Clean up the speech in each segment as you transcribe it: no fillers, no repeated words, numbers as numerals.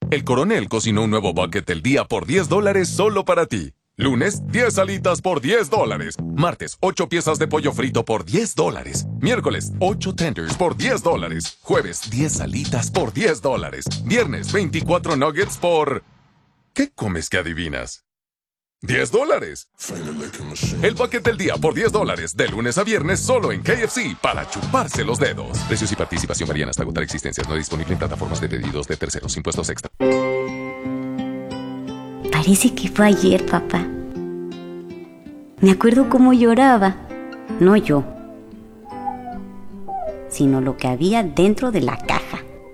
El Coronel cocinó un nuevo bucket del día por $10 solo para ti. Lunes, 10 alitas por $10. Martes, 8 piezas de pollo frito por $10. Miércoles, 8 tenders por $10. Jueves, 10 alitas por $10. Viernes, 24 nuggets por... ¿Qué comes que adivinas? $10. El bucket del día por $10, de lunes a viernes solo en KFC, para chuparse los dedos. Precios y participación varían hasta agotar existencias. No disponible en plataformas de pedidos de terceros. Impuestos extra. Parece que fue ayer, papá. Me acuerdo cómo lloraba. No yo, sino lo que había dentro de la caja.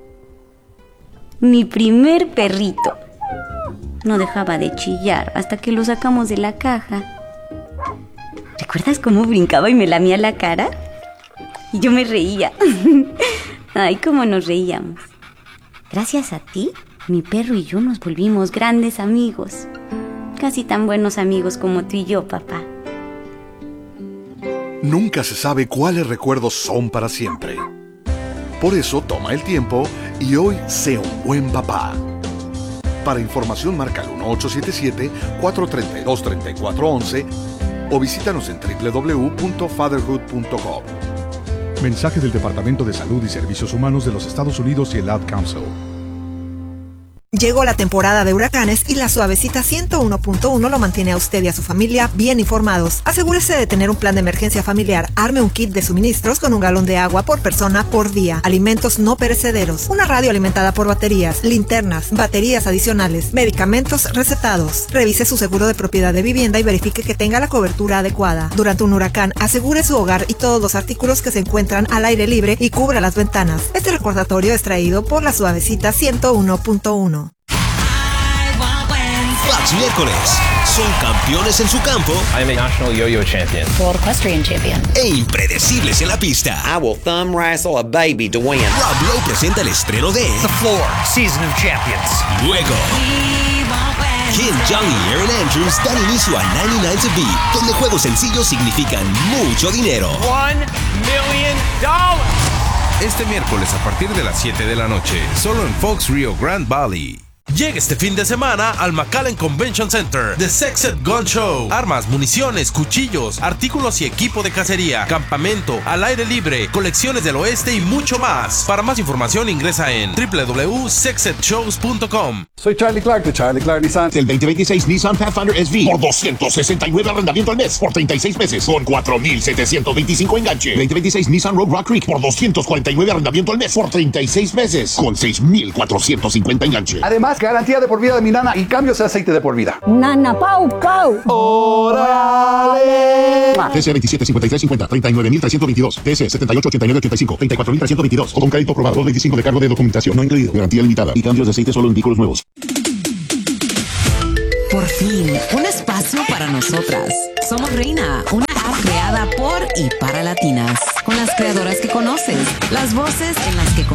Mi primer perrito. No dejaba de chillar hasta que lo sacamos de la caja. ¿Recuerdas cómo brincaba y me lamía la cara? Y yo me reía. Ay, cómo nos reíamos. Gracias a ti, mi perro y yo nos volvimos grandes amigos. Casi tan buenos amigos como tú y yo, papá. Nunca se sabe cuáles recuerdos son para siempre. Por eso toma el tiempo y hoy sé un buen papá. Para información marca el 1877-432-3411 o visítanos en www.fatherhood.gov. Mensaje del Departamento de Salud y Servicios Humanos de los Estados Unidos y el Ad Council. Llegó la temporada de huracanes y la Suavecita 101.1 lo mantiene a usted y a su familia bien informados. Asegúrese de tener un plan de emergencia familiar. Arme un kit de suministros con 1 galón de agua por persona por día. Alimentos no perecederos. Una radio alimentada por baterías, linternas, baterías adicionales, medicamentos recetados. Revise su seguro de propiedad de vivienda y verifique que tenga la cobertura adecuada. Durante un huracán, asegure su hogar y todos los artículos que se encuentran al aire libre y cubra las ventanas. Este recordatorio es traído por la Suavecita 101.1. Fox miércoles. Son campeones en su campo. I am a national yo-yo champion. World equestrian champion. E impredecibles en la pista. I will thumb wrestle a baby to win. Rob Lowe presenta el estreno de The Floor, Season of Champions. Luego, Kim Jong y Aaron Andrews dan inicio a 99 to Beat, donde juegos sencillos significan mucho dinero. $1 million. Este miércoles a partir de las 7 de la noche, solo en Fox Rio Grande Valley. Llega este fin de semana al McAllen Convention Center The Sexed Gun Show. Armas, municiones, cuchillos, artículos y equipo de cacería, campamento, al aire libre, colecciones del oeste y mucho más. Para más información ingresa en www.sexedshows.com. Soy Charlie Clark de Charlie Clark Nissan. El 2026 Nissan Pathfinder SV por $269 arrendamiento al mes por 36 meses con $4,725 enganche. 2026 Nissan Rogue Rock Creek por $249 arrendamiento al mes por 36 meses con $6,450 enganche. Además, garantía de por vida de mi nana y cambios de aceite de por vida. Nana Pau Pau. ¡Órale! TC 275350, 39,322. TC 788985, 34,322. O con crédito aprobado, 225 de cargo de documentación no incluido. Garantía limitada y cambios de aceite solo en vehículos nuevos. Por fin, un espacio para nosotras. Somos Reina, una app creada por y para latinas. Con las creadoras que conoces, las voces en las que